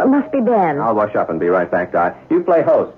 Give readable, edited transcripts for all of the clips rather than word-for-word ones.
Must be Ben. I'll wash up and be right back, Di. You play host.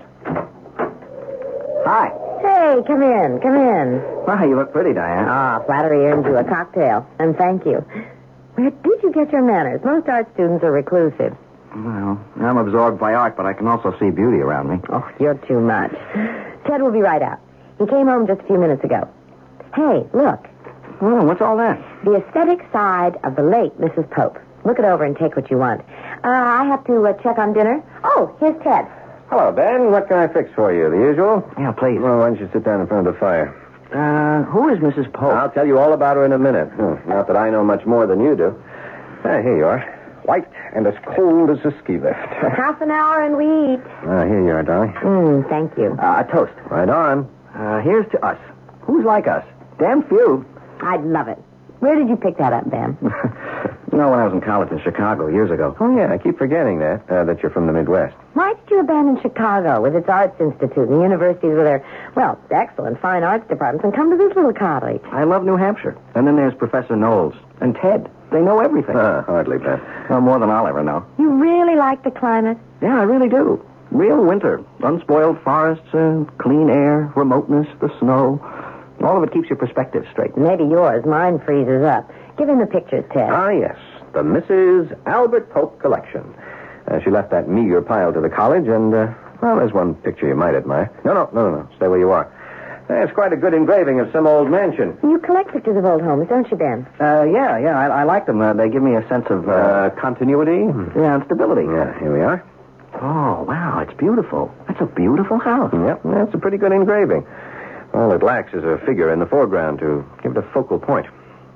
Hi. Hey, come in. Wow, you look pretty, Diane. Flattery earns you a cocktail. And thank you. Where did you get your manners? Most art students are reclusive. Well, I'm absorbed by art, but I can also see beauty around me. Oh, you're too much. Ted will be right out. He came home just a few minutes ago. Hey, look. Oh, what's all that? The aesthetic side of the late Mrs. Pope. Look it over and take what you want. I have to check on dinner. Oh, here's Ted. Hello, Ben. What can I fix for you? The usual? Yeah, please. Well, why don't you sit down in front of the fire? Who is Mrs. Pope? I'll tell you all about her in a minute. Not that I know much more than you do. Here you are. White and as cold as a ski lift. Half an hour and we eat. Here you are, darling. Thank you. A toast. Right on. Here's to us. Who's like us? Damn few. I'd love it. Where did you pick that up, Ben? When I was in college in Chicago years ago. Oh, yeah, I keep forgetting that you're from the Midwest. Why did you abandon Chicago with its arts institute and the universities with their, excellent fine arts departments and come to this little college? I love New Hampshire. And then there's Professor Knowles and Ted. They know everything. Hardly, Ben. Well, more than I'll ever know. You really like the climate? Yeah, I really do. Real winter. Unspoiled forests, clean air, remoteness, the snow. All of it keeps your perspective straight. Maybe yours. Mine freezes up. Give him the pictures, Ted. Yes. The Mrs. Albert Pope collection. She left that meager pile to the college, and, there's one picture you might admire. No. Stay where you are. It's quite a good engraving of some old mansion. You collect pictures of old homes, don't you, Ben? Yeah. I like them. They give me a sense of... continuity? Yeah, and stability. Yeah, here we are. Oh, wow, it's beautiful. That's a beautiful house. Yep, that's a pretty good engraving. All it lacks is a figure in the foreground to give it a focal point.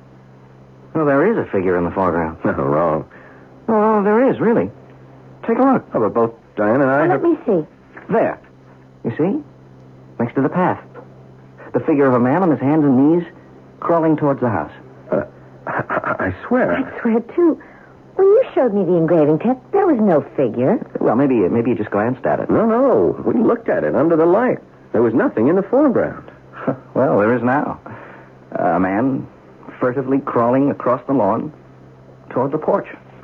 Well, there is a figure in the foreground. No, wrong. Oh, there is, really. Take a look. Oh, but both Diane and I Let me see. There. You see? Next to the path. The figure of a man on his hands and knees crawling towards the house. I swear. I swear, too. When you showed me the engraving, Ted, there was no figure. Well, maybe you just glanced at it. No. We looked at it under the light. There was nothing in the foreground. Well, there is now. A man furtively crawling across the lawn toward the porch.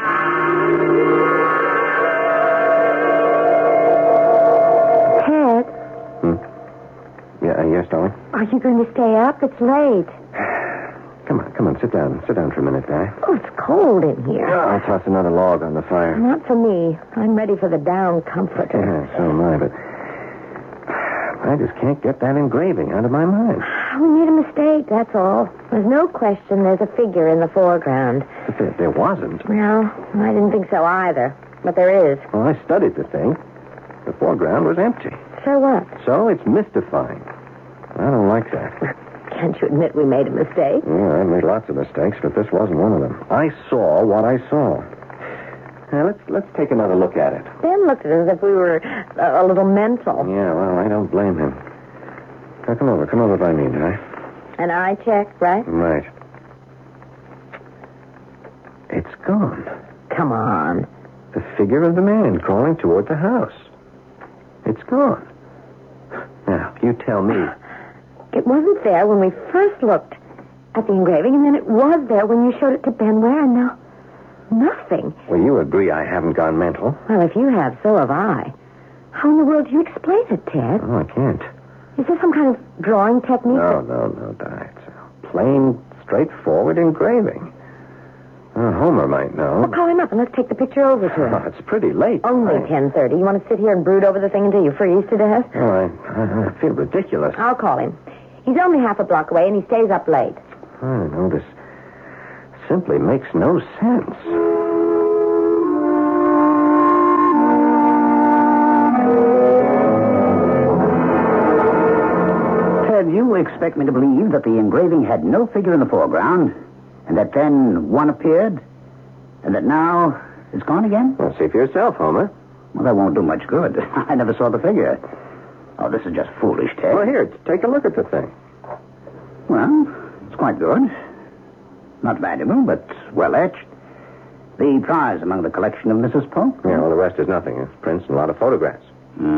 Ted? Yes, darling? Are you going to stay up? It's late. Come on, sit down. Sit down for a minute, Di. Oh, it's cold in here. I'll toss another log on the fire. Not for me. I'm ready for the down comforter. Yeah, so am I, but I just can't get that engraving out of my mind. We made a mistake, that's all. There's no question there's a figure in the foreground. But there wasn't. Well, I didn't think so either. But there is. Well, I studied the thing. The foreground was empty. So what? So it's mystifying. I don't like that. Can't you admit we made a mistake? Yeah, I made lots of mistakes, but this wasn't one of them. I saw what I saw. Now, let's take another look at it. Ben looked at us as if we were a little mental. Yeah, well, I don't blame him. Now, come over by me, Di. An eye check, right? Right. It's gone. Come on. The figure of the man crawling toward the house. It's gone. Now, you tell me. It wasn't there when we first looked at the engraving, and then it was there when you showed it to Ben Ware, and now nothing. Well, you agree I haven't gone mental. Well, if you have, so have I. How in the world do you explain it, Ted? Oh, I can't. Is this some kind of drawing technique? No, Di. It's a plain, straightforward engraving. Homer might know. Well, call him up and let's take the picture over to him. Oh, it's pretty late. Only 10:30. You want to sit here and brood over the thing until you freeze to death? Oh, I feel ridiculous. I'll call him. He's only half a block away and he stays up late. I know this simply makes no sense. Ted, you expect me to believe that the engraving had no figure in the foreground, and that then one appeared, and that now it's gone again? Well, see for yourself, Homer. Well, that won't do much good. I never saw the figure. Oh, this is just foolish, Ted. Well, here, take a look at the thing. Well, it's quite good. Not valuable, but well etched. The prize among the collection of Mrs. Pope? Yeah, well, the rest is nothing. It's prints and a lot of photographs.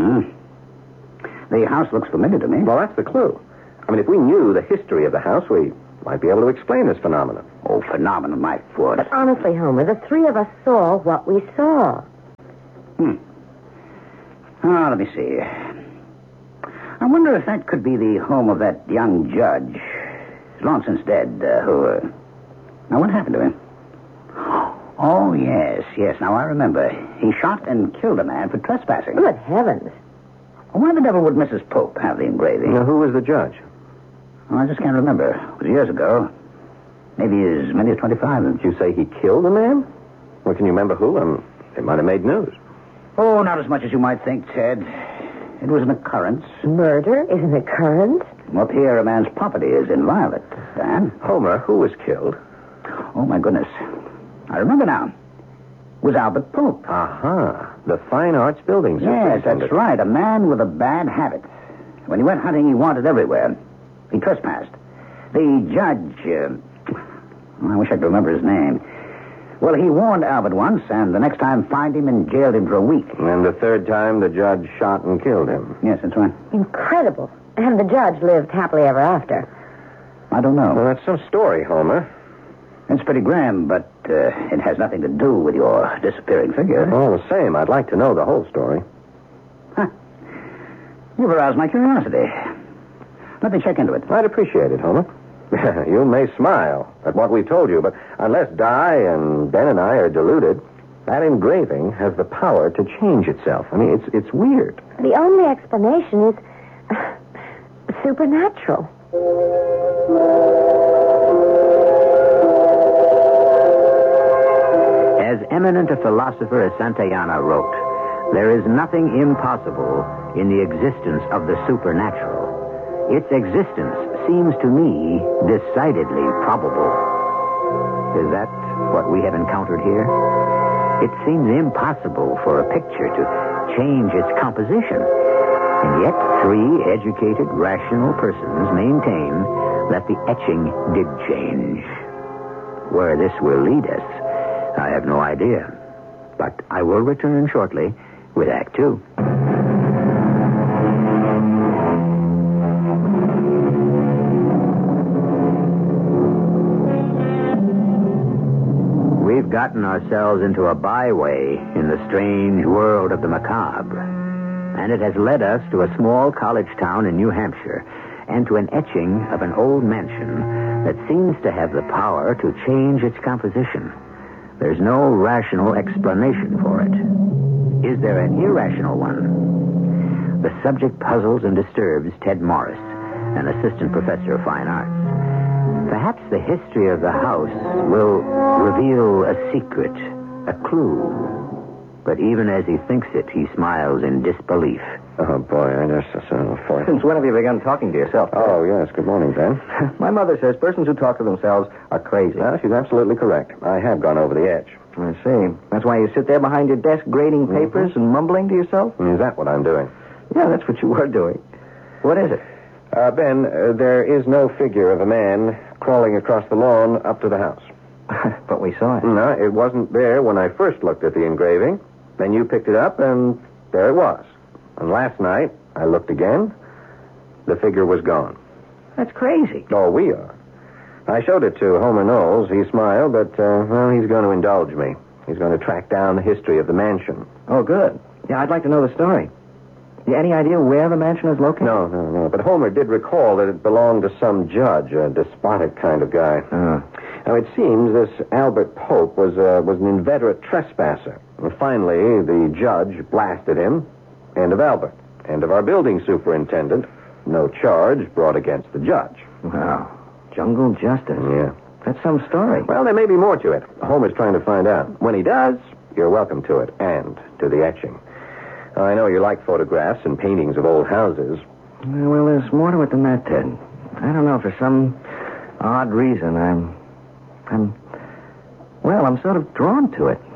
The house looks familiar to me. Well, that's the clue. I mean, if we knew the history of the house, we might be able to explain this phenomenon. Oh, phenomenon, my foot. But honestly, Homer, the three of us saw what we saw. Oh, let me see. I wonder if that could be the home of that young judge. He's long since dead, who... Now, what happened to him? Oh, yes. Now, I remember. He shot and killed a man for trespassing. Good heavens. Why the devil would Mrs. Pope have the engraving? Now, who was the judge? Oh, I just can't remember. It was years ago. Maybe as many as 25. Did you say he killed a man? Well, can you remember who? It might have made news. Oh, not as much as you might think, Ted. It was an occurrence. Murder is an occurrence? Up here, a man's property is inviolate, Dan. Homer, who was killed? Oh, my goodness. I remember now. It was Albert Pope. Aha. The Fine Arts Building Yes, Superintendent. that's right. A man with a bad habit. When he went hunting, he wandered everywhere. He trespassed. The judge... I wish I could remember his name. Well, he warned Albert once, and the next time fined him and jailed him for a week. And the third time, the judge shot and killed him. Yes, that's right. Incredible. And the judge lived happily ever after. I don't know. Well, that's some story, Homer. It's pretty grim, but it has nothing to do with your disappearing figure. All the same, I'd like to know the whole story. Huh. You've aroused my curiosity. Let me check into it. I'd appreciate it, Homer. You may smile at what we've told you, but unless Di and Ben and I are deluded, that engraving has the power to change itself. I mean, it's weird. The only explanation is supernatural. As eminent a philosopher as Santayana wrote, there is nothing impossible in the existence of the supernatural. Its existence seems to me decidedly probable. Is that what we have encountered here? It seems impossible for a picture to change its composition. And yet, three educated, rational persons maintain that the etching did change. Where this will lead us, I have no idea. But I will return shortly with Act Two. We've gotten ourselves into a byway in the strange world of the macabre. And it has led us to a small college town in New Hampshire and to an etching of an old mansion that seems to have the power to change its composition. There's no rational explanation for it. Is there an irrational one? The subject puzzles and disturbs Ted Morris, an assistant professor of fine arts. Perhaps the history of the house will reveal a secret, a clue. But even as he thinks it, he smiles in disbelief. Oh, boy, I just... Since when have you begun talking to yourself? Oh, yes. Good morning, Ben. My mother says persons who talk to themselves are crazy. Well, she's absolutely correct. I have gone over the edge. I see. That's why you sit there behind your desk grading papers and mumbling to yourself? Is that what I'm doing? Yeah, that's what you were doing. What is it? Ben, there is no figure of a man crawling across the lawn up to the house. But we saw it. No, it wasn't there when I first looked at the engraving. Then you picked it up, and there it was. And last night, I looked again. The figure was gone. That's crazy. Oh, we are. I showed it to Homer Knowles. He smiled, but, he's going to indulge me. He's going to track down the history of the mansion. Oh, good. Yeah, I'd like to know the story. You any idea where the mansion is located? No. But Homer did recall that it belonged to some judge, a despotic kind of guy. Now, it seems this Albert Pope was an inveterate trespasser. And finally, the judge blasted him. End of Albert. End of our building superintendent. No charge brought against the judge. Wow. Jungle justice. Yeah. That's some story. Well, there may be more to it. Homer's trying to find out. When he does, you're welcome to it, and to the etching. I know you like photographs and paintings of old houses. Well, there's more to it than that, Ted. I don't know, for some odd reason, I'm sort of drawn to it.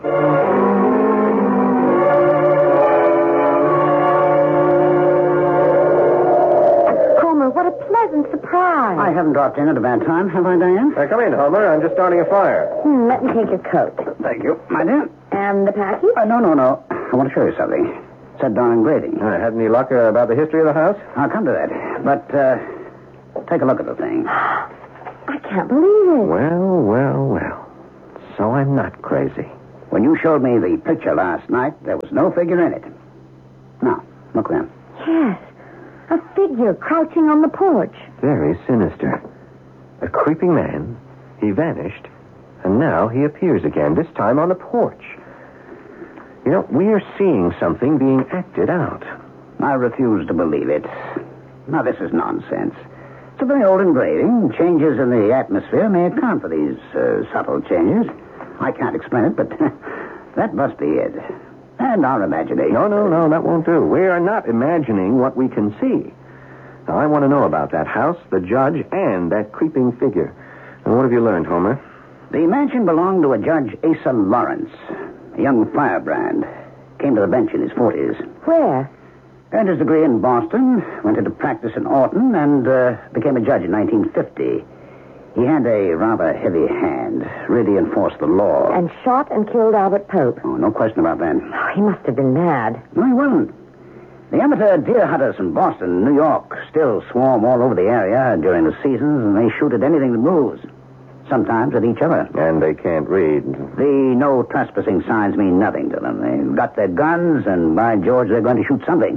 Homer, what a pleasant surprise. I haven't dropped in at a bad time, have I, Diane? Come in, Homer. I'm just starting a fire. Let me take your coat. Thank you, my dear. And the package? No. I want to show you something. Set down engraving. Had any luck about the history of the house? I'll come to that. But, take a look at the thing. I can't believe it. Well. So I'm not crazy. When you showed me the picture last night, there was no figure in it. Now, look there. Yes. A figure crouching on the porch. Very sinister. A creeping man. He vanished. And now he appears again, this time on the porch. You know, we are seeing something being acted out. I refuse to believe it. Now, this is nonsense. It's a very old engraving. Changes in the atmosphere may account for these subtle changes. I can't explain it, but that must be it. And our imagination. No, that won't do. We are not imagining what we can see. Now, I want to know about that house, the judge, and that creeping figure. And what have you learned, Homer? The mansion belonged to a Judge Asa Lawrence, a young firebrand. Came to the bench in his 40s. Where? Earned his degree in Boston, went into practice in Orton, and became a judge in 1950. He had a rather heavy hand, really enforced the law. And shot and killed Albert Pope. Oh, no question about that. Oh, he must have been mad. No, he wasn't. The amateur deer hunters from Boston and New York still swarm all over the area during the seasons, and they shoot at anything that moves. Sometimes at each other. And they can't read. The no trespassing signs mean nothing to them. They've got their guns, and by George, they're going to shoot something.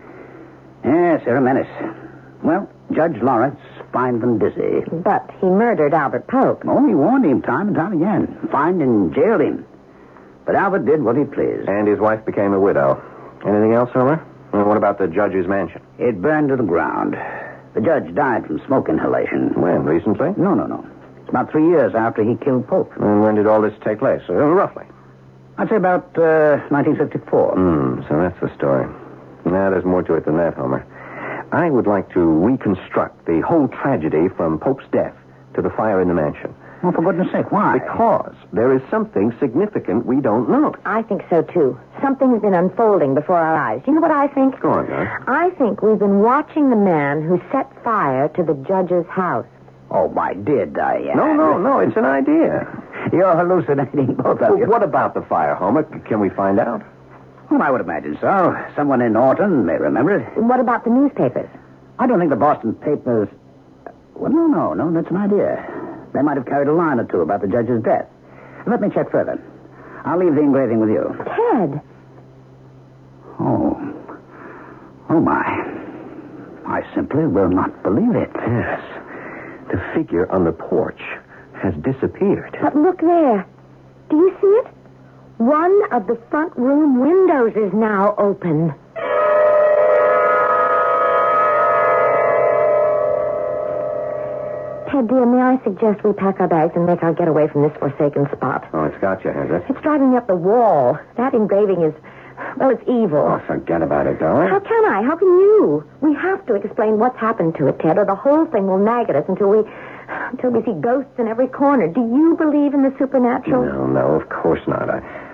Yes, they're a menace. Well, Judge Lawrence fined them dizzy. But he murdered Albert Pope. Oh, he warned him time and time again. Fined and jailed him. But Albert did what he pleased. And his wife became a widow. Anything else, Homer? And what about the judge's mansion? It burned to the ground. The judge died from smoke inhalation. When, recently? No. It's about 3 years after he killed Pope. And when did all this take place? Roughly. I'd say about 1954. So that's the story. Now, there's more to it than that, Homer. I would like to reconstruct the whole tragedy from Pope's death to the fire in the mansion. Well, for goodness sake, why? Because there is something significant we don't know. I think so, too. Something's been unfolding before our eyes. You know what I think? Go on, Doc. I think we've been watching the man who set fire to the judge's house. Oh, my dear Diane. No, it's an idea. You're hallucinating, both of you. What about the fire, Homer? Can we find out? Well, I would imagine so. Someone in Orton may remember it. What about the newspapers? I don't think the Boston papers... Well, no, that's an idea. They might have carried a line or two about the judge's death. Let me check further. I'll leave the engraving with you. Ted. Oh, my. I simply will not believe it. Yes. The figure on the porch has disappeared. But look there. Do you see it? One of the front room windows is now open. Ted, dear, may I suggest we pack our bags and make our getaway from this forsaken spot? Oh, it's got you, has it? It's driving me up the wall. That engraving is, well, it's evil. Oh, forget about it, darling. How can I? How can you? We have to explain what's happened to it, Ted, or the whole thing will nag at us until we see ghosts in every corner. Do you believe in the supernatural? No, of course not.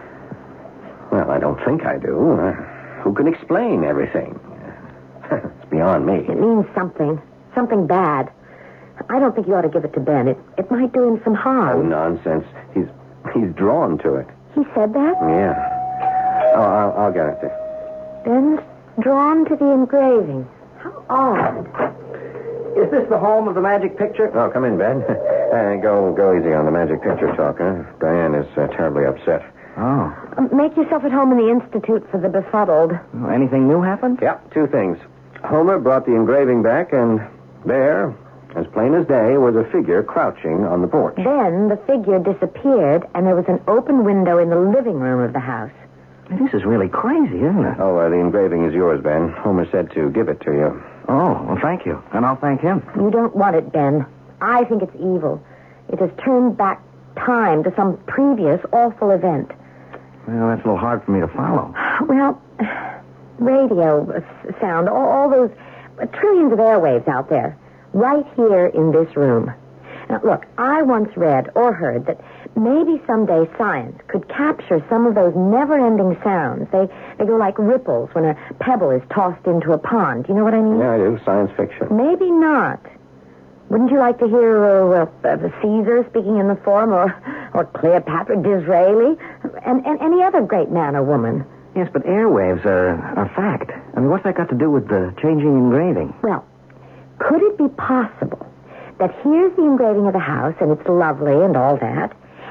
I don't think I do. Who can explain everything? It's beyond me. It means something. Something bad. I don't think you ought to give it to Ben. It might do him some Oh, harm. nonsense. He's drawn to it. He said that? Yeah. Oh, I'll get it there. Ben's drawn to the engraving. How odd. Is this the home of the magic picture? Oh, come in, Ben. Go easy on the magic picture talk, huh? Diane is terribly upset. Oh. Make yourself at home in the Institute for the Befuddled. Anything new happened? Yeah, two things. Homer brought the engraving back, and there, as plain as day, was a figure crouching on the porch. Then the figure disappeared, and there was an open window in the living room of the house. This is really crazy, isn't it? Oh, the engraving is yours, Ben. Homer said to give it to you. Oh, well, thank you. And I'll thank him. You don't want it, Ben. I think it's evil. It has turned back time to some previous awful event. Well, that's a little hard for me to follow. Well, radio sound, all those trillions of airwaves out there, right here in this room. Now, look, I once read or heard that maybe someday science could capture some of those never-ending sounds. They go like ripples when a pebble is tossed into a pond. You know what I mean? Yeah, I do. Science fiction. Maybe not. Wouldn't you like to hear Caesar speaking in the Forum or Cleopatra Disraeli and any other great man or woman? Yes, but airwaves are fact. I mean, what's that got to do with the changing engraving? Well, could it be possible that here's the engraving of the house, and it's lovely and all that,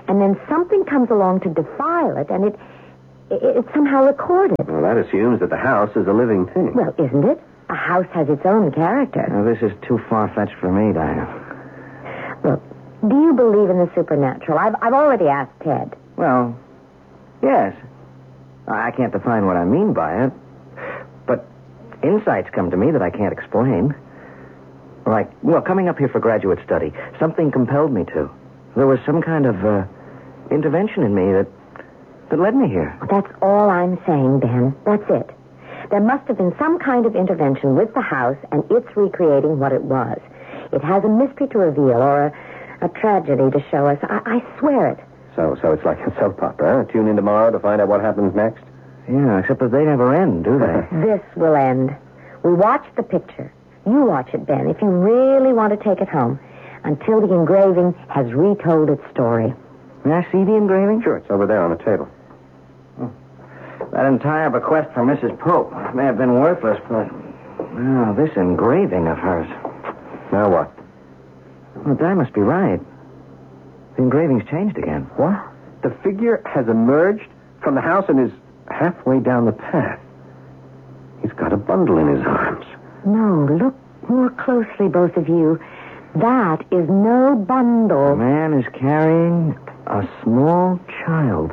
and then something comes along to defile it, and it's somehow recorded. Well, that assumes that the house is a living thing. Well, isn't it? A house has its own character. Now, this is too far-fetched for me, Diane. Look, do you believe in the supernatural? I've already asked Ted. Well, yes. I can't define what I mean by it. But insights come to me that I can't explain. Like, well, coming up here for graduate study, something compelled me to. There was some kind of intervention in me that led me here. That's all I'm saying, Ben. That's it. There must have been some kind of intervention with the house, and it's recreating what it was. It has a mystery to reveal or a tragedy to show us. I swear it. So it's like a soap opera, huh? Tune in tomorrow to find out what happens next? Yeah, except that they never end, do they? This will end. We watch the picture. You watch it, Ben, if you really want to take it home, until the engraving has retold its story. May I see the engraving? Sure, it's over there on the table. That entire bequest from Mrs. Pope may have been worthless, but... Oh, this engraving of hers. Now what? Well, Di must be right. The engraving's changed again. What? The figure has emerged from the house and is halfway down the path. He's got a bundle in his arms. No, look more closely, both of you. That is no bundle. The man is carrying a small child.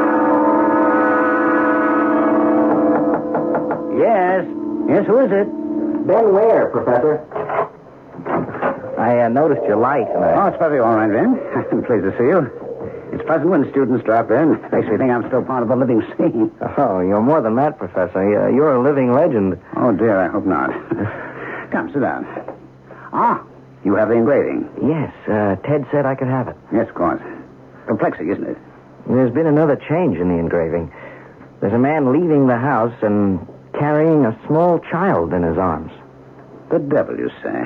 Yes. Yes, who is it? Ben Ware, Professor. I noticed your light. Oh, it's probably all right, Ben. I'm pleased to see you. It's pleasant when students drop in. Makes me think I'm still part of a living scene. Oh, you're more than that, Professor. You're a living legend. Oh, dear, I hope not. Come, sit down. Ah, you have the engraving. Yes, Ted said I could have it. Yes, of course. Perplexing, isn't it? There's been another change in the engraving. There's a man leaving the house and carrying a small child in his arms. The devil, you say?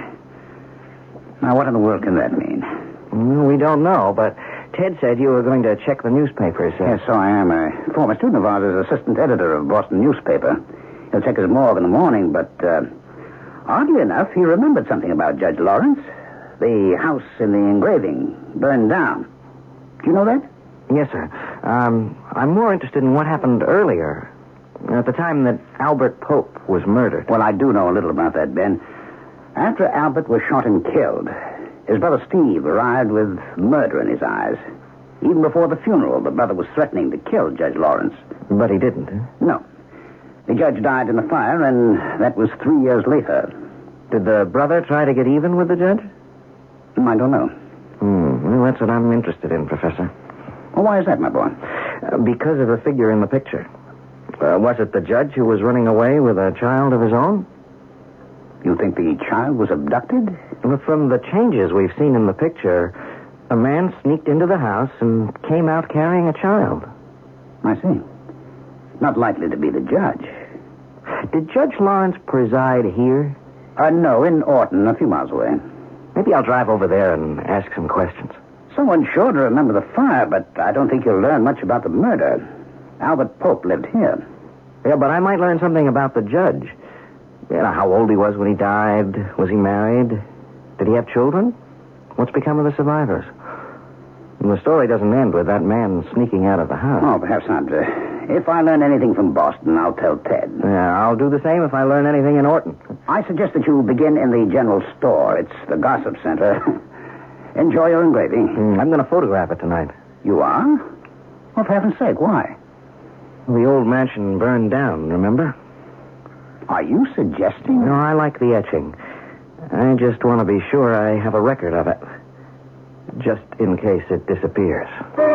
Now, what in the world can that mean? Well, we don't know, but Ted said you were going to check the newspapers. Yes, so I am. A former student of ours is assistant editor of Boston newspaper. He'll check his morgue in the morning, but oddly enough, he remembered something about Judge Lawrence. The house in the engraving burned down. Do you know that? Yes, sir. I'm more interested in what happened earlier, at the time that Albert Pope was murdered. Well, I do know a little about that, Ben. After Albert was shot and killed, his brother Steve arrived with murder in his eyes. Even before the funeral, the brother was threatening to kill Judge Lawrence. But he didn't, huh? No. The judge died in the fire, and that was 3 years later. Did the brother try to get even with the judge? I don't know. Well, that's what I'm interested in, Professor. Well, why is that, my boy? Because of the figure in the picture. Was it the judge who was running away with a child of his own? You think the child was abducted? Well, from the changes we've seen in the picture, a man sneaked into the house and came out carrying a child. I see. Not likely to be the judge. Did Judge Lawrence preside here? No, in Orton, a few miles away. Maybe I'll drive over there and ask some questions. Someone's sure to remember the fire, but I don't think you'll learn much about the murder. Albert Pope lived here. Yeah, but I might learn something about the judge. You know, how old he was when he died. Was he married? Did he have children? What's become of the survivors? And the story doesn't end with that man sneaking out of the house. Oh, perhaps not. If I learn anything from Boston, I'll tell Ted. Yeah, I'll do the same if I learn anything in Orton. I suggest that you begin in the general store. It's the gossip center. Enjoy your engraving. I'm going to photograph it tonight. You are? Well, for heaven's sake, why? The old mansion burned down, remember? Are you suggesting? No, I like the etching. I just want to be sure I have a record of it. Just in case it disappears.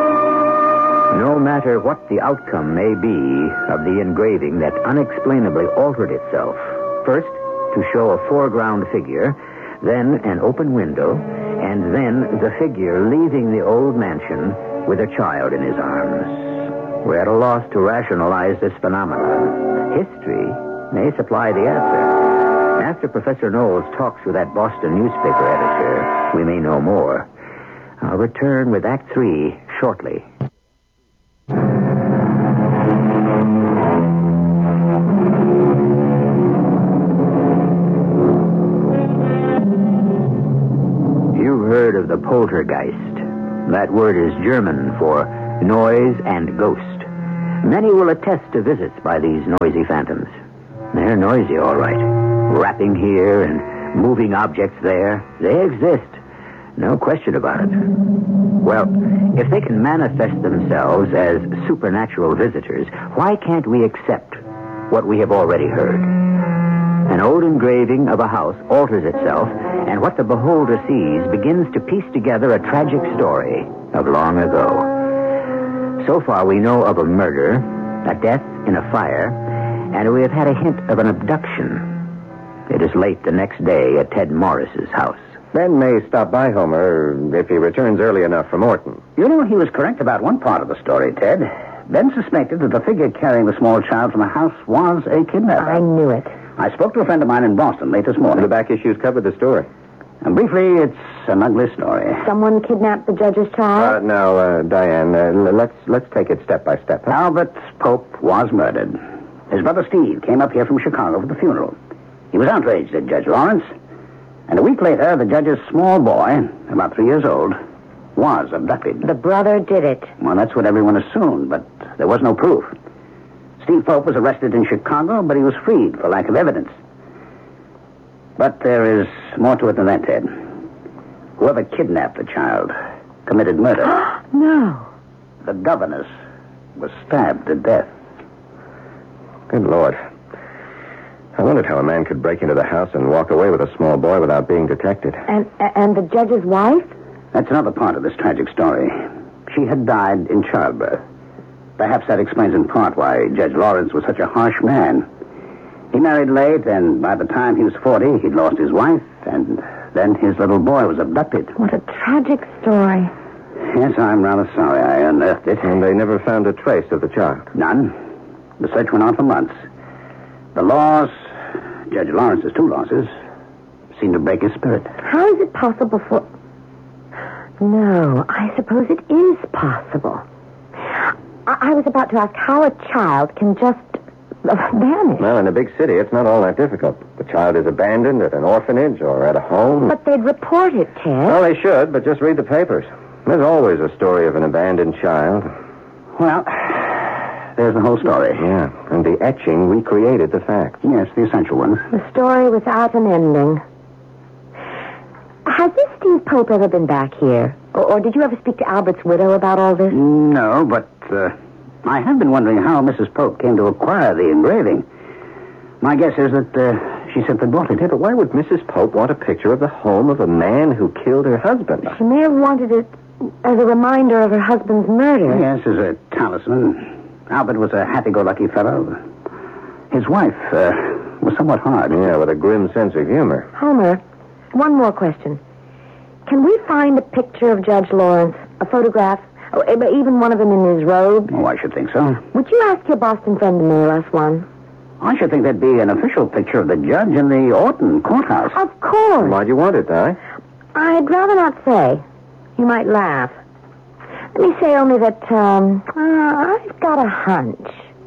No matter what the outcome may be of the engraving that unexplainably altered itself, first to show a foreground figure, then an open window, and then the figure leaving the old mansion with a child in his arms. We're at a loss to rationalize this phenomenon. History may supply the answer. After Professor Knowles talks with that Boston newspaper editor, we may know more. I'll return with Act 3 shortly. You heard of the poltergeist. That word is German for noise and ghost. Many will attest to visits by these noisy phantoms. They're noisy, all right. Rapping here and moving objects there. They exist. No question about it. Well, if they can manifest themselves as supernatural visitors, why can't we accept what we have already heard? An old engraving of a house alters itself, and what the beholder sees begins to piece together a tragic story of long ago. So far, we know of a murder, a death in a fire, and we have had a hint of an abduction. It is late the next day at Ted Morris's house. Ben may stop by Homer if he returns early enough from Orton. You know, he was correct about one part of the story, Ted. Ben suspected that the figure carrying the small child from the house was a kidnapper. I knew it. I spoke to a friend of mine in Boston late this morning. The back issues covered the story. And briefly, it's an ugly story. Someone kidnapped the judge's child? Now, Diane, let's take it step by step. Huh? Albert Pope was murdered. His brother Steve came up here from Chicago for the funeral. He was outraged at Judge Lawrence. And a week later, the judge's small boy, about 3 years old, was abducted. The brother did it. Well, that's what everyone assumed, but there was no proof. Steve Pope was arrested in Chicago, but he was freed for lack of evidence. But there is more to it than that, Ted. Whoever kidnapped the child committed murder. No. The governess was stabbed to death. Good Lord. I wondered how a man could break into the house and walk away with a small boy without being detected. And the judge's wife? That's another part of this tragic story. She had died in childbirth. Perhaps that explains in part why Judge Lawrence was such a harsh man. He married late, and by the time he was 40, he'd lost his wife, and then his little boy was abducted. What a tragic story. Yes, I'm rather sorry I unearthed it. And they never found a trace of the child. None. The search went on for months. The loss, Judge Lawrence's 2 losses, seemed to break his spirit. How is it possible for... No, I suppose it is possible. I was about to ask how a child can just vanish. Well, in a big city, it's not all that difficult. The child is abandoned at an orphanage or at a home. But they'd report it, Ted. Well, they should, but just read the papers. There's always a story of an abandoned child. Well, there's the whole story. Yeah, and the etching recreated the facts. Yes, the essential ones. The story without an ending. Has this Steve Pope ever been back here? Or did you ever speak to Albert's widow about all this? No, but I have been wondering how Mrs. Pope came to acquire the engraving. My guess is that she simply bought it. But why would Mrs. Pope want a picture of the home of a man who killed her husband? She may have wanted it as a reminder of her husband's murder. Yes, as a talisman. Albert was a happy-go-lucky fellow. His wife was somewhat hard. Yeah, with a grim sense of humor. Homer, one more question. Can we find a picture of Judge Lawrence? A photograph? Or even one of him in his robe? Oh, I should think so. Would you ask your Boston friend to mail us one? I should think there'd be an official picture of the judge in the Orton courthouse. Of course. Why'd you want it, Di? I'd rather not say. You might laugh. Let me say only that, I've got a hunch.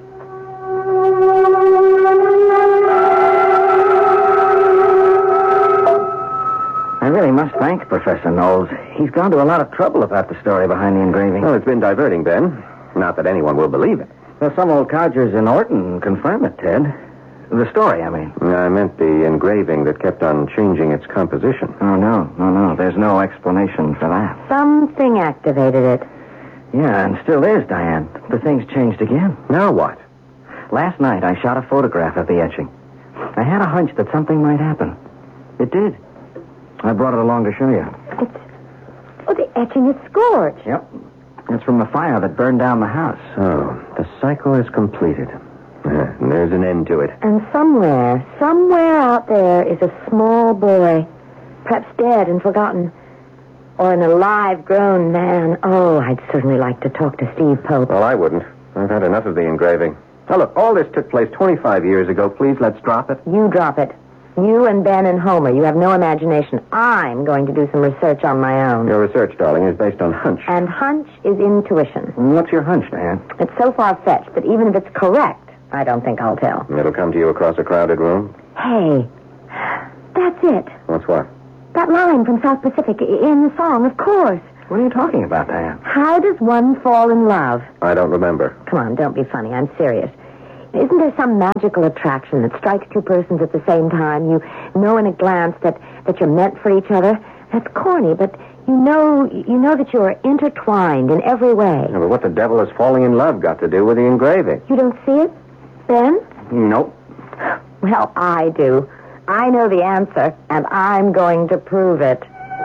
I really must thank Professor Knowles. He's gone to a lot of trouble about the story behind the engraving. Well, it's been diverting, Ben. Not that anyone will believe it. Well, some old codgers in Orton confirm it, Ted. The story, I mean. I meant the engraving that kept on changing its composition. Oh, no. There's no explanation for that. Something activated it. Yeah, and still is, Diane. The thing's changed again. Now what? Last night, I shot a photograph of the etching. I had a hunch that something might happen. It did. I brought it along to show you. The etching is scorched. Yep. It's from the fire that burned down the house. So, the cycle is completed. And there's an end to it. And somewhere out there is a small boy, perhaps dead and forgotten, or an alive, grown man. Oh, I'd certainly like to talk to Steve Pope. Well, I wouldn't. I've had enough of the engraving. Now, look, all this took place 25 years ago. Please, let's drop it. You drop it. You and Ben and Homer, you have no imagination. I'm going to do some research on my own. Your research, darling, is based on hunch. And hunch is intuition. What's your hunch, Diane? It's so far-fetched that even if it's correct, I don't think I'll tell. It'll come to you across a crowded room? Hey, that's it. What's what? That line from South Pacific in the song, of course. What are you talking about, Diane? How does one fall in love? I don't remember. Come on, don't be funny. I'm serious. Isn't there some magical attraction that strikes two persons at the same time? You know in a glance that you're meant for each other. That's corny, but you know that you're intertwined in every way. Yeah, but what the devil has falling in love got to do with the engraving? You don't see it, Ben? Nope. Well, I do. I know the answer, and I'm going to prove it.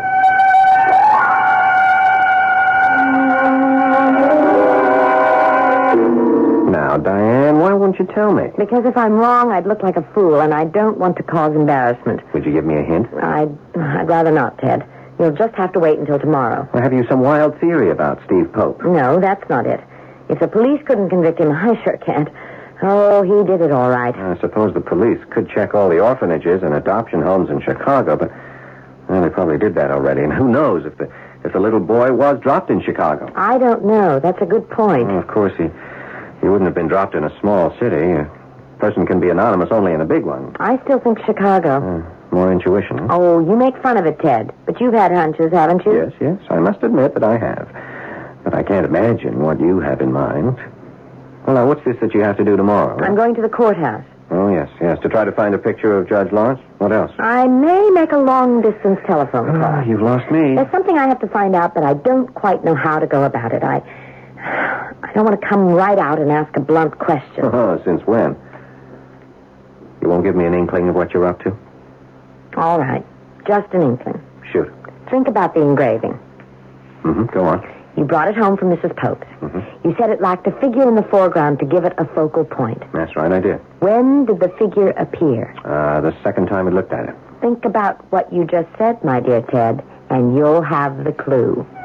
Now, Diane, why won't you tell me? Because if I'm wrong, I'd look like a fool, and I don't want to cause embarrassment. Would you give me a hint? I'd rather not, Ted. You'll just have to wait until tomorrow. Or have you some wild theory about Steve Pope? No, that's not it. If the police couldn't convict him, I sure can't. Oh, he did it all right. I suppose the police could check all the orphanages and adoption homes in Chicago, but well, they probably did that already. And who knows if the little boy was dropped in Chicago? I don't know. That's a good point. Well, of course, he wouldn't have been dropped in a small city. A person can be anonymous only in a big one. I still think Chicago. More intuition. Huh? Oh, you make fun of it, Ted. But you've had hunches, haven't you? Yes. I must admit that I have. But I can't imagine what you have in mind. Well, now, what's this that you have to do tomorrow? I'm going to the courthouse. Oh, yes. To try to find a picture of Judge Lawrence. What else? I may make a long-distance telephone call. You've lost me. There's something I have to find out, but I don't quite know how to go about it. I don't want to come right out and ask a blunt question. Oh, since when? You won't give me an inkling of what you're up to? All right. Just an inkling. Shoot. Think about the engraving. Go on. You brought it home from Mrs. Pope's. You said it lacked a figure in the foreground to give it a focal point. That's right, I did. When did the figure appear? The second time I looked at it. Think about what you just said, my dear Ted, and you'll have the clue.